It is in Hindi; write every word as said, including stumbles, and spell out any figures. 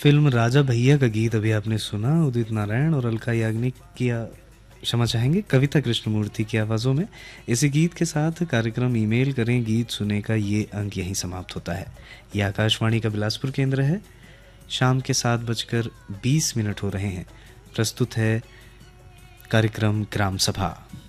फिल्म राजा भैया का गीत अभी आपने सुना, उदित नारायण और अलका याग्निक की आ- क्षमा चाहेंगे कविता कृष्णमूर्ति की आवाज़ों में। इसी गीत के साथ कार्यक्रम ईमेल करें गीत सुने का ये अंक यहीं समाप्त होता है। ये आकाशवाणी का बिलासपुर केंद्र है। शाम के सात बजकर बीस मिनट हो रहे हैं। प्रस्तुत है कार्यक्रम ग्राम सभा।